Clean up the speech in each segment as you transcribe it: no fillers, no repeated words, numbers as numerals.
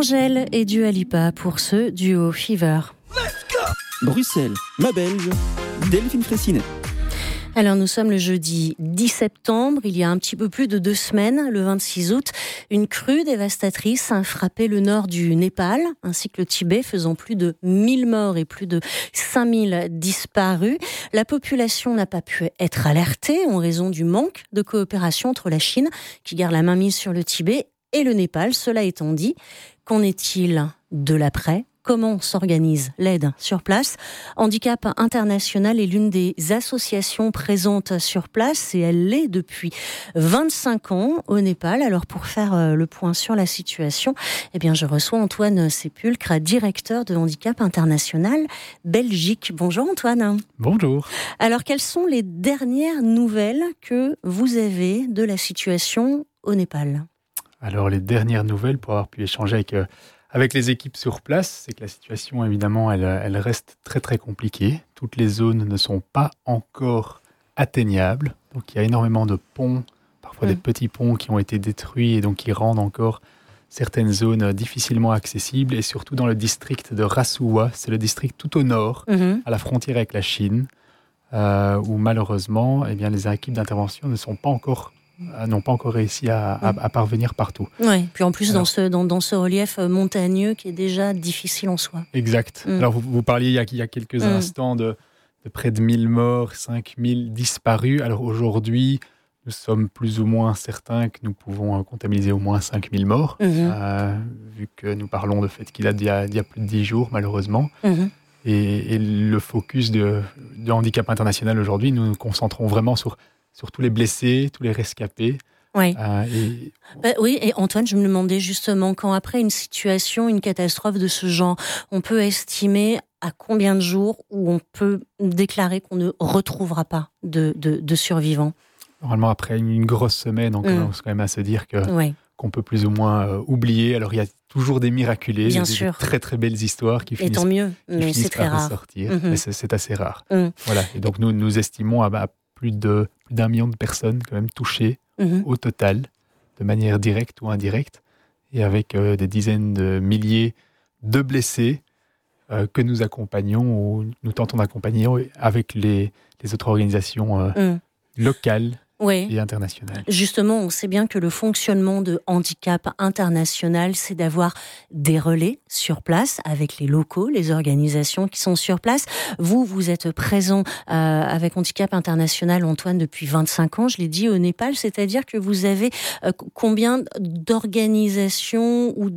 Angèle et Dua Lipa pour ce duo Fever. Bruxelles, ma belge, Delphine Fressinet. Alors nous sommes le jeudi 10 septembre, il y a un petit peu plus de 2 semaines, le 26 août, une crue dévastatrice a frappé le nord du Népal, ainsi que le Tibet, faisant plus de 1000 morts et plus de 5000 disparus. La population n'a pas pu être alertée en raison du manque de coopération entre la Chine, qui garde la mainmise sur le Tibet, et le Népal. Cela étant dit, qu'en est-il de l'après ? Comment s'organise l'aide sur place ? Handicap International est l'une des associations présentes sur place et elle l'est depuis 25 ans au Népal. Alors pour faire le point sur la situation, je reçois Antoine Sépulcre, directeur de Handicap International Belgique. Bonjour Antoine. Bonjour. Alors quelles sont les dernières nouvelles que vous avez de la situation au Népal ? Alors les dernières nouvelles, pour avoir pu échanger avec les équipes sur place, c'est que la situation, évidemment, elle reste très très compliquée. Toutes les zones ne sont pas encore atteignables. Donc il y a énormément de ponts, parfois des petits ponts qui ont été détruits et donc qui rendent encore certaines zones difficilement accessibles. Et surtout dans le district de Rasuwa, c'est le district tout au nord, à la frontière avec la Chine, où malheureusement, les équipes d'intervention n'ont pas encore réussi à parvenir partout. Oui, puis en plus dans ce relief montagneux qui est déjà difficile en soi. Exact. Alors vous parliez il y a quelques instants de près de 1000 morts, 5000 disparus. Alors aujourd'hui, nous sommes plus ou moins certains que nous pouvons comptabiliser au moins 5000 morts, vu que nous parlons de fait qu'il y a plus de 10 jours, malheureusement. Et le focus de Handicap International aujourd'hui, nous nous concentrons vraiment sur tous les blessés, tous les rescapés. Oui. Oui, et Antoine, je me demandais justement, quand après une situation, une catastrophe de ce genre, on peut estimer à combien de jours où on peut déclarer qu'on ne retrouvera pas de survivants ? Normalement, après une grosse semaine, on commence quand même à se dire qu'on peut plus ou moins oublier. Alors, il y a toujours des miraculés, des très très belles histoires qui finissent, tant mieux, mais c'est très par rare. ressortir. Mais c'est assez rare. Voilà. Et donc, nous estimons à plus d'un million de personnes quand même touchées au total, de manière directe ou indirecte, et avec des dizaines de milliers de blessés que nous accompagnons ou nous tentons d'accompagner avec les autres organisations locales et internationales. Justement, on sait bien que le fonctionnement de Handicap International, c'est d'avoir des relais sur place avec les locaux, les organisations qui sont sur place. Vous êtes présent avec Handicap International, Antoine, depuis 25 ans, je l'ai dit, au Népal, c'est-à-dire que vous avez combien d'organisations ou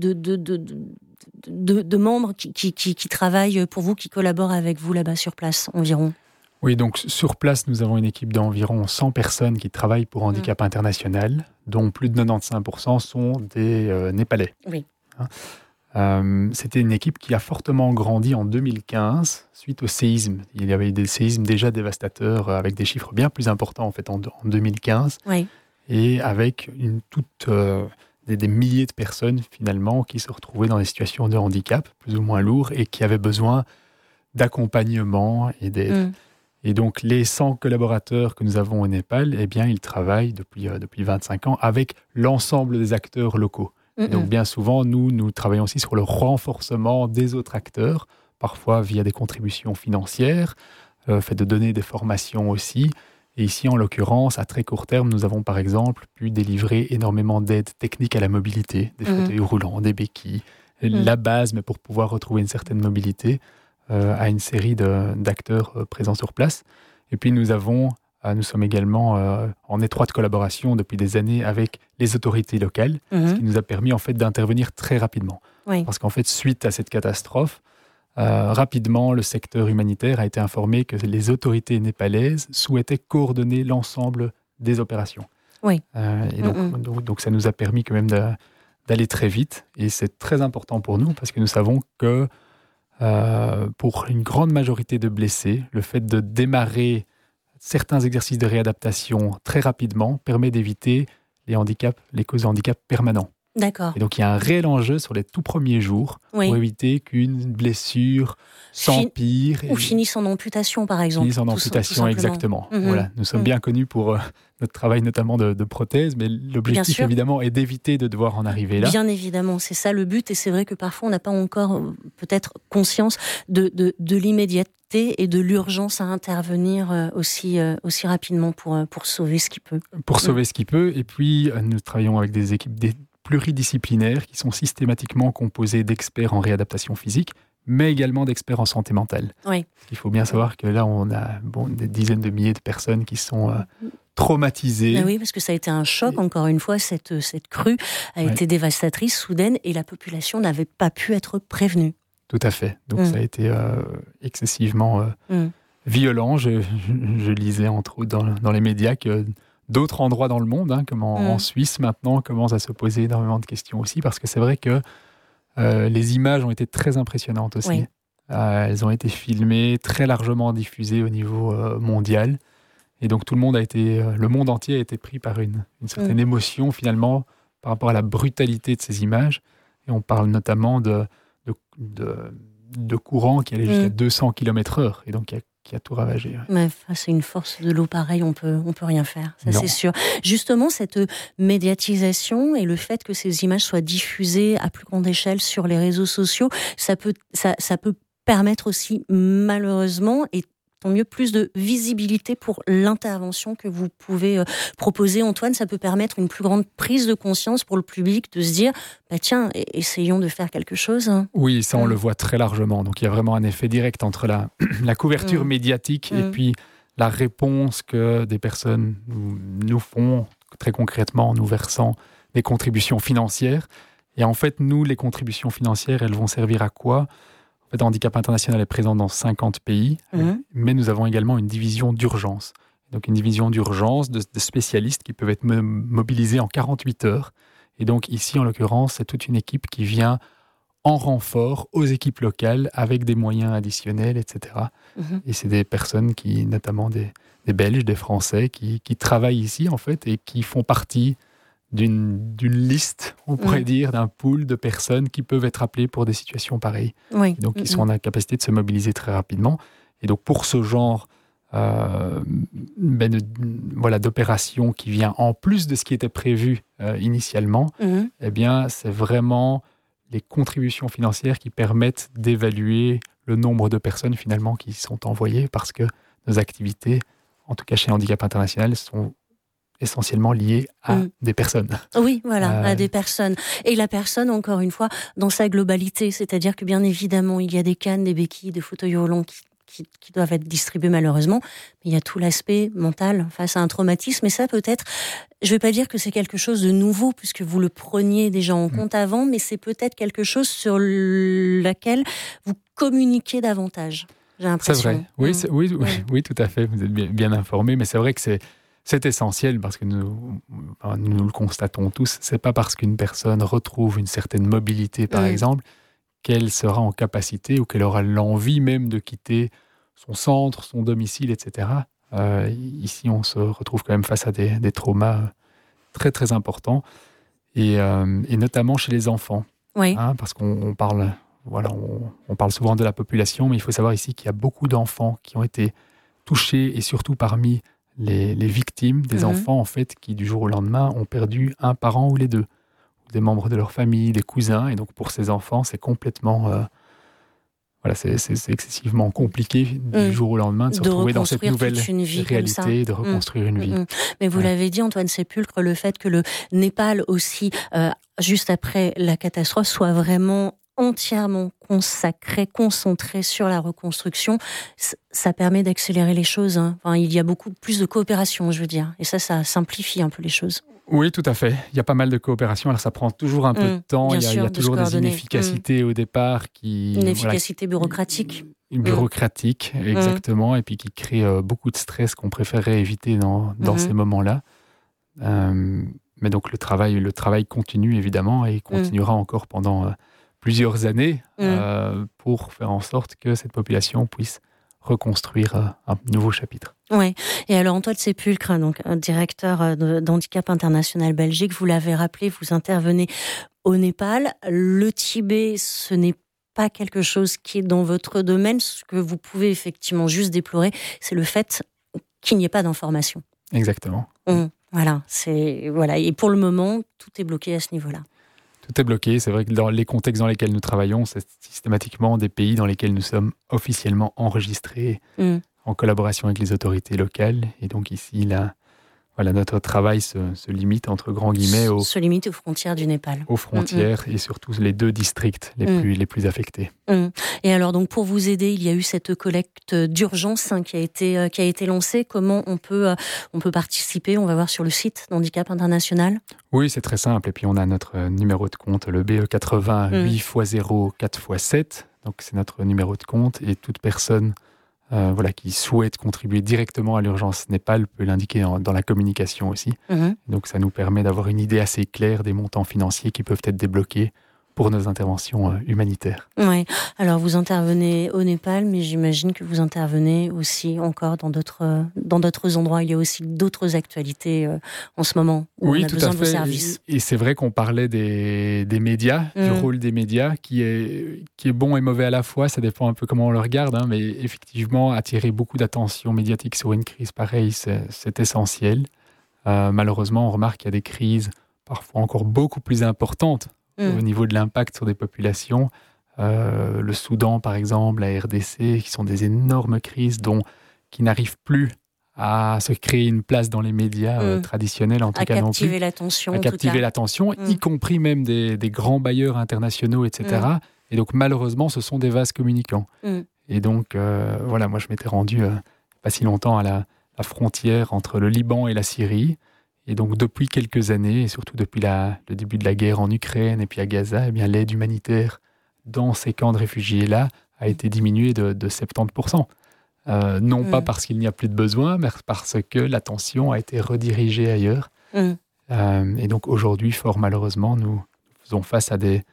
de membres qui travaillent pour vous, qui collaborent avec vous là-bas sur place environ ? Oui, donc sur place, nous avons une équipe d'environ 100 personnes qui travaillent pour Handicap International, dont plus de 95% sont des Népalais. Oui. C'était une équipe qui a fortement grandi en 2015 suite au séisme. Il y avait des séismes déjà dévastateurs avec des chiffres bien plus importants en fait en 2015. Oui. Et avec des milliers de personnes finalement qui se retrouvaient dans des situations de handicap plus ou moins lourds et qui avaient besoin d'accompagnement et d'aide. Et donc, les 100 collaborateurs que nous avons au Népal, ils travaillent depuis 25 ans avec l'ensemble des acteurs locaux. Et donc, bien souvent, nous travaillons aussi sur le renforcement des autres acteurs, parfois via des contributions financières, fait de donner des formations aussi. Et ici, en l'occurrence, à très court terme, nous avons par exemple pu délivrer énormément d'aides techniques à la mobilité, des fauteuils roulants, des béquilles, la base, mais pour pouvoir retrouver une certaine mobilité, à une série d'acteurs présents sur place. Et puis nous sommes également en étroite collaboration depuis des années avec les autorités locales, ce qui nous a permis en fait d'intervenir très rapidement. Oui. Parce qu'en fait, suite à cette catastrophe, rapidement, le secteur humanitaire a été informé que les autorités népalaises souhaitaient coordonner l'ensemble des opérations. Oui. Et donc ça nous a permis quand même d'aller très vite. Et c'est très important pour nous parce que nous savons que pour une grande majorité de blessés, le fait de démarrer certains exercices de réadaptation très rapidement permet d'éviter les causes de handicap permanents. D'accord. Et donc il y a un réel enjeu sur les tout premiers jours pour éviter qu'une blessure s'empire. Ou finisse en amputation, par exemple. Finisse en amputation, exactement. Voilà. Nous sommes bien connus pour notre travail notamment de prothèse, mais l'objectif évidemment est d'éviter de devoir en arriver là. Bien évidemment, c'est ça le but, et c'est vrai que parfois on n'a pas encore peut-être conscience de l'immédiateté et de l'urgence à intervenir aussi rapidement pour sauver ce qui peut. Pour sauver ce qui peut, et puis nous travaillons avec des équipes pluridisciplinaires qui sont systématiquement composées d'experts en réadaptation physique, mais également d'experts en santé mentale. Oui. Il faut bien savoir que là, on a des dizaines de milliers de personnes qui sont traumatisées. Ben oui, parce que ça a été un choc, encore une fois, cette crue a été dévastatrice, soudaine, et la population n'avait pas pu être prévenue. Tout à fait. Donc ça a été excessivement violent. Je lisais entre autres dans les médias que d'autres endroits dans le monde, comme en Suisse maintenant, commencent à se poser énormément de questions aussi, parce que c'est vrai que les images ont été très impressionnantes aussi. Oui. Elles ont été filmées, très largement diffusées au niveau mondial. Et donc le monde entier a été pris par une certaine émotion finalement par rapport à la brutalité de ces images. Et on parle notamment de courants qui allaient jusqu'à 200 km/h. Et donc qui a tout ravagé. Ouais, c'est une force de l'eau pareille, on peut rien faire, ça c'est sûr. Justement, cette médiatisation et le fait que ces images soient diffusées à plus grande échelle sur les réseaux sociaux, ça peut permettre aussi, malheureusement, et tant mieux, plus de visibilité pour l'intervention que vous pouvez proposer. Antoine, ça peut permettre une plus grande prise de conscience pour le public, de se dire, tiens, essayons de faire quelque chose. Oui, ça on le voit très largement. Donc il y a vraiment un effet direct entre la couverture médiatique et puis la réponse que des personnes nous font, très concrètement en nous versant des contributions financières. Et en fait, nous, les contributions financières, elles vont servir à quoi ? En fait, Handicap International est présent dans 50 pays, mais nous avons également une division d'urgence. Donc une division d'urgence de spécialistes qui peuvent être mobilisés en 48 heures. Et donc ici, en l'occurrence, c'est toute une équipe qui vient en renfort aux équipes locales avec des moyens additionnels, etc. Et c'est des personnes notamment des Belges, des Français, qui travaillent ici, en fait, et qui font partie d'une liste, on pourrait dire, d'un pool de personnes qui peuvent être appelées pour des situations pareilles. Oui. Donc, ils sont en capacité de se mobiliser très rapidement. Et donc, pour ce genre d'opération qui vient en plus de ce qui était prévu initialement, eh bien, c'est vraiment les contributions financières qui permettent d'évaluer le nombre de personnes, finalement, qui sont envoyées, parce que nos activités, en tout cas chez Handicap International, sont essentiellement liées à des personnes. Oui, voilà, à des personnes. Et la personne, encore une fois, dans sa globalité, c'est-à-dire que bien évidemment, il y a des cannes, des béquilles, des fauteuils roulants qui doivent être distribués malheureusement, mais il y a tout l'aspect mental face à un traumatisme, et ça peut-être, je ne vais pas dire que c'est quelque chose de nouveau, puisque vous le preniez déjà en compte avant, mais c'est peut-être quelque chose sur laquelle vous communiquez davantage, j'ai l'impression. C'est vrai, oui, tout à fait, vous êtes bien informé, mais c'est vrai que c'est essentiel, parce que nous le constatons tous. C'est pas parce qu'une personne retrouve une certaine mobilité, par exemple, qu'elle sera en capacité ou qu'elle aura l'envie même de quitter son centre, son domicile, etc. Ici, on se retrouve quand même face à des traumas très, très importants, et notamment chez les enfants. Oui. Parce qu'on parle, on parle souvent de la population, mais il faut savoir ici qu'il y a beaucoup d'enfants qui ont été touchés, et surtout parmi les victimes, des enfants en fait qui du jour au lendemain ont perdu un parent ou les deux, ou des membres de leur famille, des cousins, et donc pour ces enfants c'est complètement c'est excessivement compliqué du jour au lendemain de se retrouver dans cette nouvelle réalité, de reconstruire une vie. Mais vous l'avez dit, Antoine Sépulcre, le fait que le Népal aussi, juste après la catastrophe, soit vraiment entièrement concentré sur la reconstruction, ça permet d'accélérer les choses. Enfin, il y a beaucoup plus de coopération, je veux dire. Et ça simplifie un peu les choses. Oui, tout à fait. Il y a pas mal de coopération. Alors, ça prend toujours un peu de temps. Il y a toujours des inefficacités au départ. Une efficacité bureaucratique. Bureaucratique, exactement. Et puis qui crée beaucoup de stress qu'on préférerait éviter dans ces moments-là. Mais donc, le travail continue, évidemment, et il continuera encore pendant plusieurs années pour faire en sorte que cette population puisse reconstruire un nouveau chapitre. Oui. Et alors Antoine Sépulcre, donc directeur d'Handicap International Belgique, vous l'avez rappelé, vous intervenez au Népal. Le Tibet, ce n'est pas quelque chose qui est dans votre domaine. Ce que vous pouvez effectivement juste déplorer, c'est le fait qu'il n'y ait pas d'information. Exactement. Voilà. Et pour le moment, tout est bloqué à ce niveau-là. Tout est bloqué. C'est vrai que dans les contextes dans lesquels nous travaillons, c'est systématiquement des pays dans lesquels nous sommes officiellement enregistrés en collaboration avec les autorités locales. Et donc ici, notre travail se limite, entre grands guillemets, aux frontières du Népal. Aux frontières et surtout les 2 districts les plus affectés. Et alors, donc, pour vous aider, il y a eu cette collecte d'urgence qui a été lancée. Comment on peut participer? On va voir sur le site d'Handicap International. Oui, c'est très simple. Et puis, on a notre numéro de compte, le BE80 8x0 4x7. Donc, c'est notre numéro de compte. Et toute personne qui souhaite contribuer directement à l'urgence Népal peut l'indiquer dans la communication aussi. Donc ça nous permet d'avoir une idée assez claire des montants financiers qui peuvent être débloqués pour nos interventions humanitaires. Oui. Alors vous intervenez au Népal, mais j'imagine que vous intervenez aussi encore dans d'autres endroits. Il y a aussi d'autres actualités en ce moment où on a besoin de vos services. Et c'est vrai qu'on parlait des médias, du rôle des médias, qui est bon et mauvais à la fois. Ça dépend un peu comment on le regarde, mais effectivement, attirer beaucoup d'attention médiatique sur une crise pareille, c'est essentiel. Malheureusement, on remarque qu'il y a des crises parfois encore beaucoup plus importantes au niveau de l'impact sur des populations. Le Soudan, par exemple, la RDC, qui sont des énormes crises qui n'arrivent plus à se créer une place dans les médias traditionnels, en tout cas non plus. À captiver l'attention, y compris même des grands bailleurs internationaux, etc. Et donc, malheureusement, ce sont des vases communicants. Et donc, moi, je m'étais rendu pas si longtemps à la frontière entre le Liban et la Syrie. Et donc, depuis quelques années, et surtout depuis le début de la guerre en Ukraine et puis à Gaza, l'aide humanitaire dans ces camps de réfugiés-là a été diminuée de 70%. Non pas parce qu'il n'y a plus de besoin, mais parce que l'attention a été redirigée ailleurs. Et donc, aujourd'hui, fort malheureusement, nous faisons face à des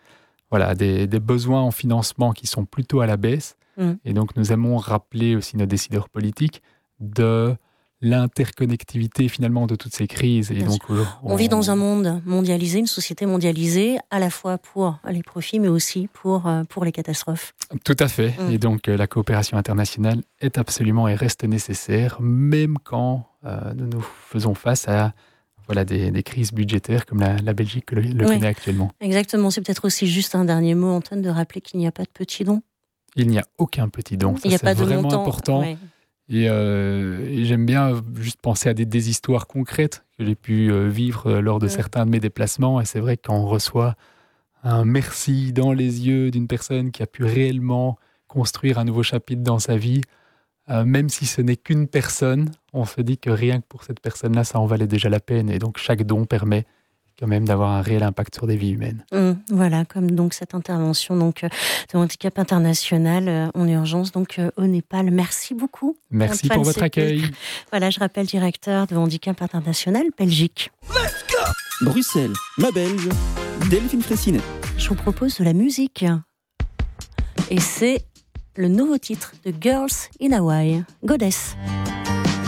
besoins en financement qui sont plutôt à la baisse. Et donc, nous aimons rappeler aussi nos décideurs politiques de l'interconnectivité finalement de toutes ces crises. Et donc, on vit dans un monde mondialisé, une société mondialisée, à la fois pour les profits, mais aussi pour les catastrophes. Tout à fait. Et donc, la coopération internationale est absolument et reste nécessaire, même quand nous faisons face à des crises budgétaires comme la Belgique le connaît actuellement. Exactement. C'est peut-être aussi juste un dernier mot, Antoine, de rappeler qu'il n'y a pas de petits dons. Il n'y a aucun petit don. Il n'y a pas de vraiment montant. Important. Ouais. Et j'aime bien juste penser à des histoires concrètes que j'ai pu vivre lors de certains de mes déplacements. Et c'est vrai que quand on reçoit un merci dans les yeux d'une personne qui a pu réellement construire un nouveau chapitre dans sa vie, même si ce n'est qu'une personne, on se dit que rien que pour cette personne-là, ça en valait déjà la peine. Et donc chaque don permet quand même d'avoir un réel impact sur des vies humaines. Voilà, comme donc cette intervention de Handicap International en urgence au Népal. Merci beaucoup. Merci pour votre accueil. Voilà, je rappelle, directeur de Handicap International Belgique. Let's go. Bruxelles, ma Belge, Delphine Fressinet. Je vous propose de la musique. Et c'est le nouveau titre de Girls in Hawaii, Goddess.